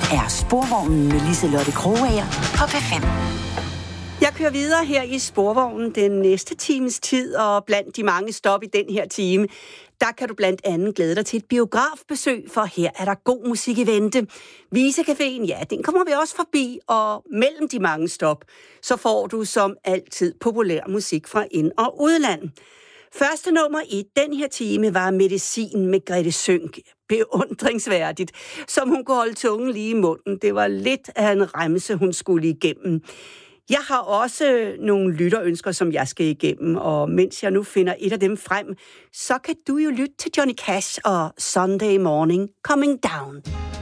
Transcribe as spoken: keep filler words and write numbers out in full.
er Sporvognen med Liselotte Krogager på P fem. Jeg kører videre her i Sporvognen den næste times tid, og blandt de mange stop i den her time, der kan du blandt andet glæde dig til et biografbesøg, for her er der god musik i vente. Visecaféen, ja, den kommer vi også forbi, og mellem de mange stop, så får du som altid populær musik fra ind- og udland. Første nummer i den her time var Medicin med Grete Sønck. Beundringsværdigt, som hun kunne holde tungen lige i munden. Det var lidt af en remse, hun skulle igennem. Jeg har også nogle lytterønsker, som jeg skal igennem, og mens jeg nu finder et af dem frem, så kan du jo lytte til Johnny Cash og Sunday Morning Coming Down.